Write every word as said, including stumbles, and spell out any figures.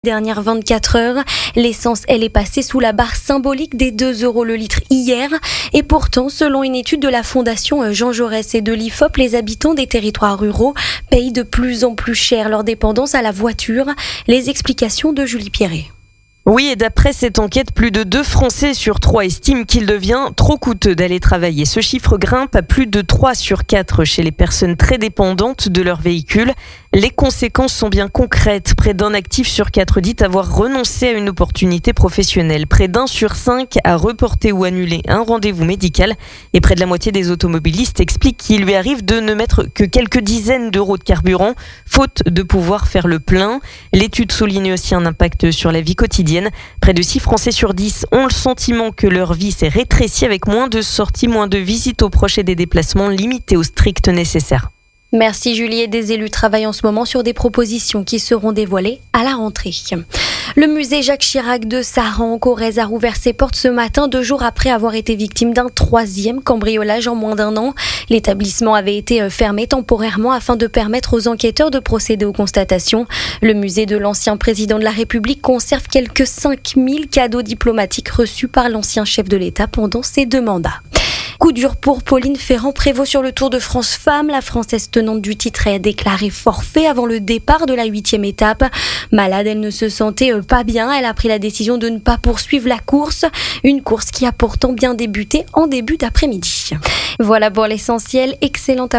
Dernières vingt-quatre heures, l'essence, elle est passée sous la barre symbolique des deux euros le litre hier. Et pourtant, selon une étude de la Fondation Jean Jaurès et de l'I F O P, les habitants des territoires ruraux payent de plus en plus cher leur dépendance à la voiture. Les explications de Julie Pierret. Oui, et d'après cette enquête, plus de deux Français sur trois estiment qu'il devient trop coûteux d'aller travailler. Ce chiffre grimpe à plus de trois sur quatre chez les personnes très dépendantes de leur véhicule. Les conséquences sont bien concrètes. Près d'un actif sur quatre dit avoir renoncé à une opportunité professionnelle. Près d'un sur cinq a reporté ou annulé un rendez-vous médical. Et près de la moitié des automobilistes expliquent qu'il lui arrive de ne mettre que quelques dizaines d'euros de carburant, faute de pouvoir faire le plein. L'étude souligne aussi un impact sur la vie quotidienne. Près de six Français sur dix ont le sentiment que leur vie s'est rétrécie avec moins de sorties, moins de visites aux proches et des déplacements limités au strict nécessaire. Merci Julie. Et des élus travaillent en ce moment sur des propositions qui seront dévoilées à la rentrée. Le musée Jacques Chirac de Saran en Corrèze a rouvert ses portes ce matin, deux jours après avoir été victime d'un troisième cambriolage en moins d'un an. L'établissement avait été fermé temporairement afin de permettre aux enquêteurs de procéder aux constatations. Le musée de l'ancien président de la République conserve quelques cinq mille cadeaux diplomatiques reçus par l'ancien chef de l'État pendant ses deux mandats. Coup dur pour Pauline Ferrand-Prévot sur le Tour de France Femmes. La Française tenante du titre a déclaré forfait avant le départ de la huitième étape. Malade, elle ne se sentait pas bien. Elle a pris la décision de ne pas poursuivre la course. Une course qui a pourtant bien débuté en début d'après-midi. Voilà pour l'essentiel. Excellente après